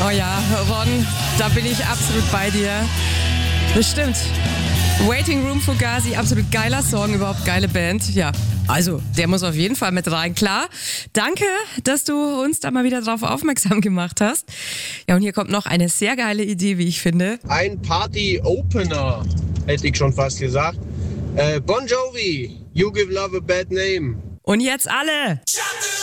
Oh ja, Ron, da bin ich absolut bei dir. Das stimmt. Waiting Room Fugazi, absolut geiler Song, überhaupt geile Band. Ja, also der muss auf jeden Fall mit rein, klar. Danke, dass du uns da mal wieder drauf aufmerksam gemacht hast. Ja, und hier kommt noch eine sehr geile Idee, wie ich finde. Ein Party-Opener, hätte ich schon fast gesagt. Bon Jovi, You Give Love a Bad Name. Und jetzt alle!